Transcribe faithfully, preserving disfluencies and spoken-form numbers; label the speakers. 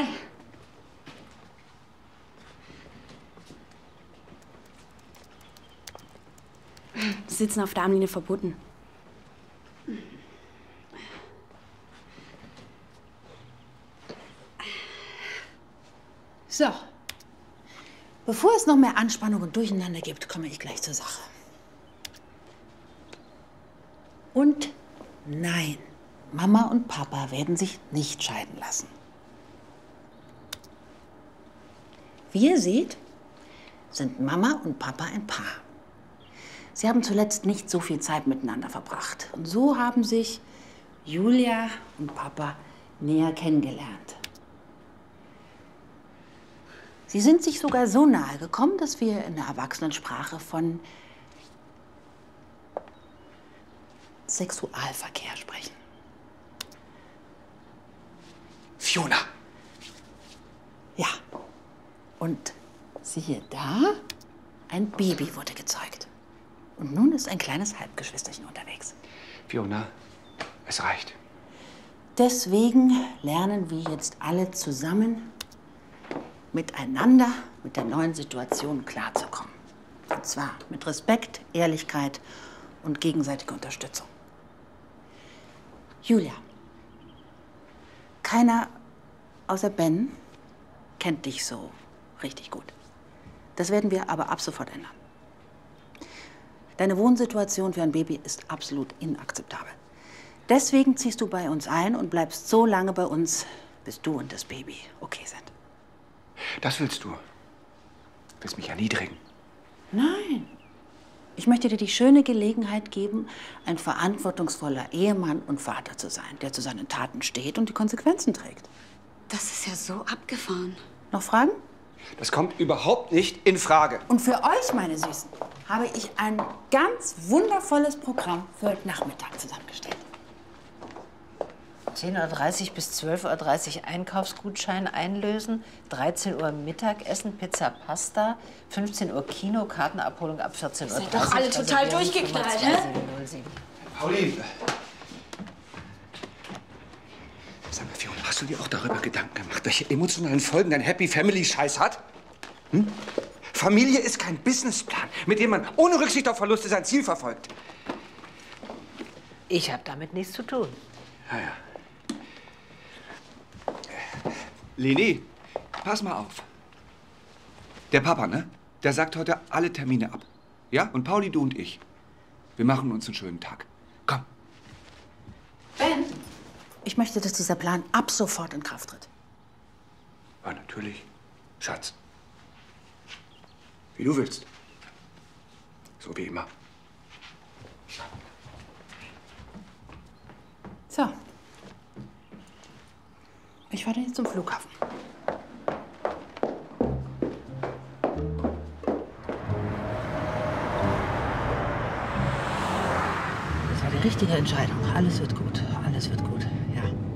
Speaker 1: Hi. Sitzen auf der Armlinie verboten.
Speaker 2: So. Bevor es noch mehr Anspannung und Durcheinander gibt, komme ich gleich zur Sache. Und nein, Mama und Papa werden sich nicht scheiden lassen. Wie ihr seht, sind Mama und Papa ein Paar. Sie haben zuletzt nicht so viel Zeit miteinander verbracht. Und so haben sich Julia und Papa näher kennengelernt. Sie sind sich sogar so nahe gekommen, dass wir in der Erwachsenensprache von Sexualverkehr sprechen.
Speaker 3: Fiona!
Speaker 2: Ja. Und siehe da, ein Baby wurde gezeugt. Und nun ist ein kleines Halbgeschwisterchen unterwegs.
Speaker 3: Fiona, es reicht.
Speaker 2: Deswegen lernen wir jetzt alle zusammen, miteinander mit der neuen Situation klarzukommen. Und zwar mit Respekt, Ehrlichkeit und gegenseitiger Unterstützung. Julia, keiner außer Ben kennt dich so richtig gut. Das werden wir aber ab sofort ändern. Deine Wohnsituation für ein Baby ist absolut inakzeptabel. Deswegen ziehst du bei uns ein und bleibst so lange bei uns, bis du und das Baby okay sind.
Speaker 3: Das willst du? Du willst mich erniedrigen?
Speaker 2: Nein. Ich möchte dir die schöne Gelegenheit geben, ein verantwortungsvoller Ehemann und Vater zu sein, der zu seinen Taten steht und die Konsequenzen trägt.
Speaker 1: Das ist ja so abgefahren.
Speaker 2: Noch Fragen?
Speaker 3: Das kommt überhaupt nicht in Frage.
Speaker 2: Und für euch, meine Süßen, habe ich ein ganz wundervolles Programm für heute Nachmittag zusammengestellt.
Speaker 4: zehn Uhr dreißig bis zwölf Uhr dreißig Einkaufsgutschein einlösen, dreizehn Uhr Mittagessen, Pizza, Pasta, fünfzehn Uhr Kino, Kartenabholung ab vierzehn Uhr dreißig.
Speaker 1: Seid doch alle total durchgeknallt, ne?
Speaker 3: Pauline! Sag mal, Fiona, hast du dir auch darüber Gedanken gemacht, welche emotionalen Folgen dein Happy Family Scheiß hat? Hm? Familie ist kein Businessplan, mit dem man ohne Rücksicht auf Verluste sein Ziel verfolgt.
Speaker 4: Ich habe damit nichts zu tun.
Speaker 3: Ja, ja. Leni, pass mal auf. Der Papa, ne? Der sagt heute alle Termine ab. Ja? Und Pauli, du und ich. Wir machen uns einen schönen Tag. Komm.
Speaker 2: Ben, ich möchte, dass dieser Plan ab sofort in Kraft tritt.
Speaker 3: Ja, natürlich. Schatz. Wie du willst. So wie immer.
Speaker 2: So. Ich fahre jetzt zum Flughafen. Das war die richtige Entscheidung. Alles wird gut. Alles wird gut.